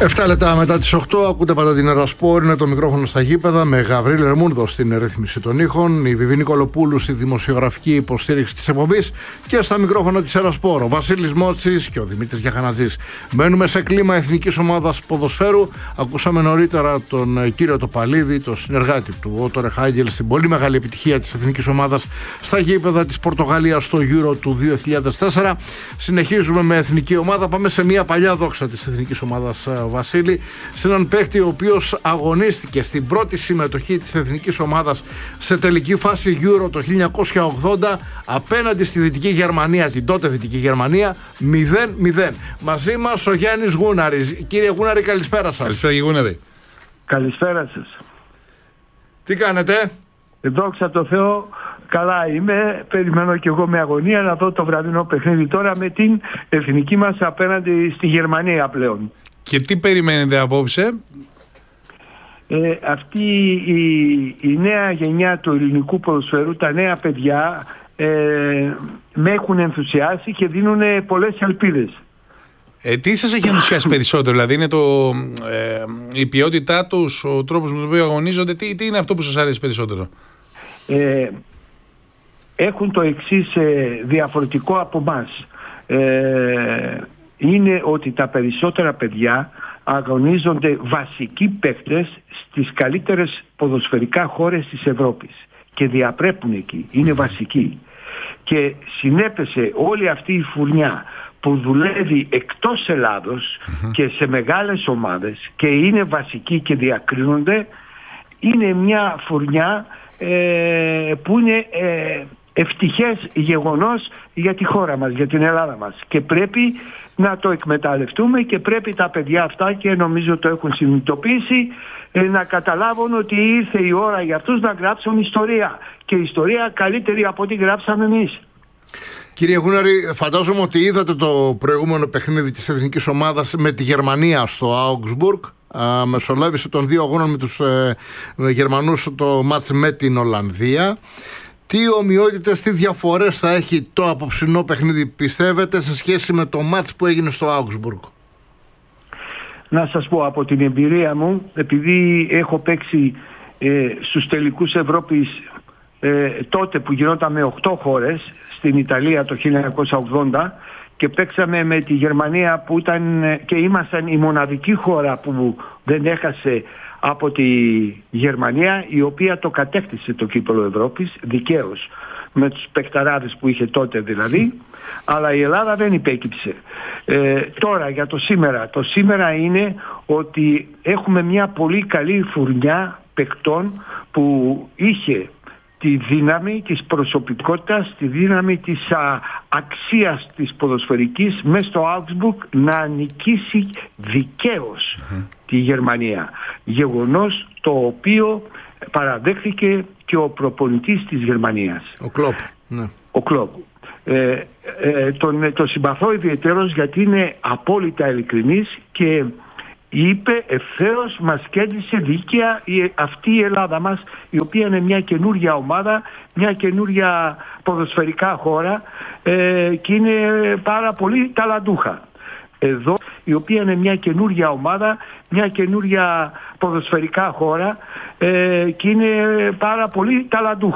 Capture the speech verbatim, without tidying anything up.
Εφτά λεπτά μετά τις οκτώ ακούτε πάντα την Ερασπόρ, είναι το μικρόφωνο στα γήπεδα με Γαβρίλ Ερμούνδο στην ρύθμιση των ήχων, η Βιβί Νικολοπούλου στη δημοσιογραφική υποστήριξη της εκπομπής και στα μικρόφωνα της Ερασπόρ ο Βασίλης Μότσης και ο Δημήτρης Γιαχανατζής. Μένουμε σε κλίμα εθνικής ομάδας ποδοσφαίρου. Ακούσαμε νωρίτερα τον κύριο Τοπαλίδη, τον συνεργάτη του Ότο Ρεχάγγελ, στην πολύ μεγάλη επιτυχία της εθνικής ομάδας στα γήπεδα της Πορτογαλίας στο Euro του δύο χιλιάδες τέσσερα. Συνεχίζουμε με εθνική ομάδα. Πάμε σε μια παλιά δόξα της εθνικής ομάδας, Βασίλη, σε έναν παίκτη ο οποίος αγωνίστηκε στην πρώτη συμμετοχή της εθνικής ομάδας σε τελική φάση Euro το χίλια εννιακόσια ογδόντα απέναντι στη Δυτική Γερμανία, την τότε Δυτική Γερμανία, μηδέν μηδέν. Μαζί μας ο Γιάννης Γούναρης. Κύριε Γούναρη, καλησπέρα σας. Καλησπέρα, Γούναρη. Καλησπέρα σας. Τι κάνετε? Δόξα τω Θεώ, καλά είμαι. Περιμένω και εγώ με αγωνία να δω το βραδινό παιχνίδι τώρα με την εθνική μας απέναντι στη Γερμανία πλέον. Και τι περιμένετε απόψε? Ε, αυτή η, η νέα γενιά του ελληνικού ποδοσφαίρου, τα νέα παιδιά ε, με έχουν ενθουσιάσει και δίνουν πολλές ελπίδες. Ε, τι σας έχει ενθουσιάσει περισσότερο, δηλαδή είναι το, ε, η ποιότητά τους, ο τρόπος με τον οποίο αγωνίζονται, τι, τι είναι αυτό που σας αρέσει περισσότερο? Ε, έχουν το εξής ε, διαφορετικό από εμάς. Ε, είναι ότι τα περισσότερα παιδιά αγωνίζονται βασικοί παίκτες στις καλύτερες ποδοσφαιρικά χώρες της Ευρώπης και διαπρέπουν εκεί, είναι βασικοί. Και συνέπεσε όλη αυτή η φουρνιά που δουλεύει εκτός Ελλάδος mm-hmm. και σε μεγάλες ομάδες και είναι βασικοί και διακρίνονται, είναι μια φουρνιά ε, που είναι ε, ευτυχές γεγονός για τη χώρα μας, για την Ελλάδα μας, και πρέπει να το εκμεταλλευτούμε και πρέπει τα παιδιά αυτά, και νομίζω το έχουν συνειδητοποιήσει, να καταλάβουν ότι ήρθε η ώρα για αυτούς να γράψουν ιστορία, και ιστορία καλύτερη από ό,τι γράψαμε εμείς. Κύριε Γούναρη, φαντάζομαι ότι είδατε το προηγούμενο παιχνίδι της εθνικής ομάδας με τη Γερμανία στο Augsburg. Μεσολάβησε των δύο αγώνων με τους ε, Γερμανούς το μάτς με την Ολλανδία. Τι ομοιότητες, τι διαφορές θα έχει το απόψινό παιχνίδι, πιστεύετε, σε σχέση με το μάτς που έγινε στο Augsburg? Να σας πω από την εμπειρία μου, επειδή έχω παίξει ε, στους τελικούς Ευρώπης ε, τότε που γινόταν με οκτώ χώρες στην Ιταλία το χίλια εννιακόσια ογδόντα, και παίξαμε με τη Γερμανία που ήταν και ήμασταν η μοναδική χώρα που δεν έχασε από τη Γερμανία, η οποία το κατέκτησε το κύπελλο Ευρώπης δικαίως, με τους παικταράδες που είχε τότε δηλαδή, αλλά η Ελλάδα δεν υπέκυψε. Ε, τώρα για το σήμερα, το σήμερα είναι ότι έχουμε μια πολύ καλή φουρνιά παικτών που είχε τη δύναμη της προσωπικότητας, τη δύναμη της α, αξίας της ποδοσφαιρικής μέσα στο Augsburg να νικήσει δικαίως mm-hmm. τη Γερμανία. Γεγονός το οποίο παραδέχθηκε και ο προπονητής της Γερμανίας. Ο Κλόπ. Ναι. Ο Κλόπ. Ε, ε, τον, τον συμπαθώ ιδιαιτέρως γιατί είναι απόλυτα ειλικρινής και είπε ευθέως, μας κέρδισε δίκαια η, αυτή η Ελλάδα μας, η οποία είναι μια καινούρια ομάδα, μια καινούρια ποδοσφαιρικά χώρα ε, και είναι πάρα πολύ ταλαντούχα. Εδώ, η οποία είναι μια καινούρια ομάδα, μια καινούρια ποδοσφαιρικά χώρα ε, και είναι πάρα πολύ ταλαντούχα.